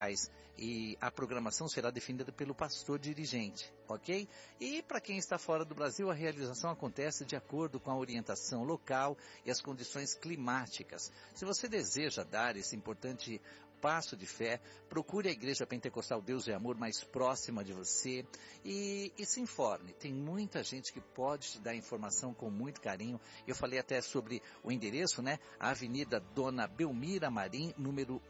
e a programação será definida pelo pastor dirigente, ok? E para quem está fora do Brasil, a realização acontece de acordo com a orientação local e as condições climáticas. Se você deseja dar esse importante passo de fé, procure a Igreja Pentecostal Deus e Amor mais próxima de você e se informe. Tem muita gente que pode te dar informação com muito carinho. Eu falei até sobre o endereço, né? A Avenida Dona Belmira Marim, número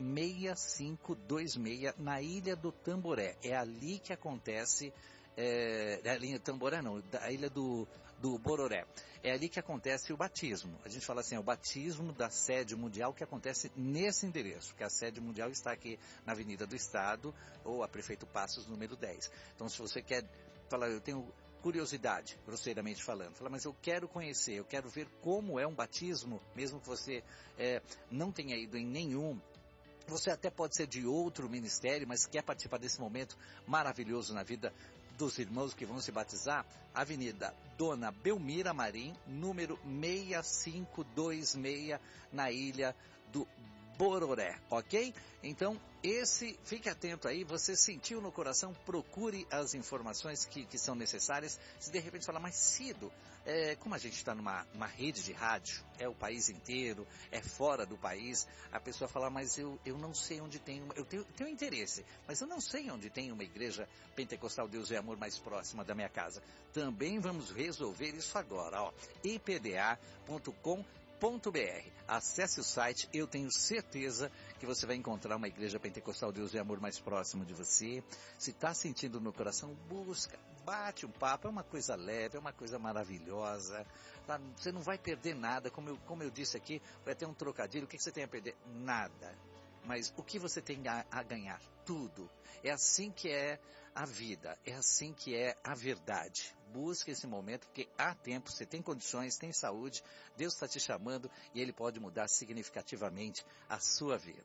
6526, na Ilha do Tamboré. É ali que acontece... a linha Tamboré não, a ilha do Bororé. É ali que acontece o batismo. A gente fala assim, é o batismo da sede mundial que acontece nesse endereço, que a sede mundial está aqui na Avenida do Estado, ou a Prefeito Passos, número 10. Então, se você quer falar, eu tenho curiosidade, grosseiramente falando, fala, mas eu quero conhecer, eu quero ver como é um batismo, mesmo que você não tenha ido em nenhum. Você até pode ser de outro ministério, mas quer participar desse momento maravilhoso na vida dos irmãos que vão se batizar? Avenida Dona Belmira Marim, número 6526, na Ilha do Bororé, ok? Então, fique atento aí, você sentiu no coração, procure as informações que são necessárias. Se de repente falar, mas Cido, como a gente está numa rede de rádio, é o país inteiro, é fora do país, a pessoa fala, mas eu não sei onde tem eu tenho interesse, mas eu não sei onde tem uma igreja Pentecostal Deus e Amor mais próxima da minha casa. Também vamos resolver isso agora, ó, ipda.com.br. Acesse o site, eu tenho certeza que você vai encontrar uma igreja Pentecostal Deus e Amor mais próximo de você. Se está sentindo no coração, busca, bate um papo, é uma coisa leve, é uma coisa maravilhosa, tá? Você não vai perder nada, como eu disse aqui, vai ter um trocadilho, o que você tem a perder? Nada. Mas o que você tem a ganhar? Tudo. É assim que é a vida, é assim que é a verdade. Busque esse momento, porque há tempo, você tem condições, tem saúde, Deus está te chamando e Ele pode mudar significativamente a sua vida.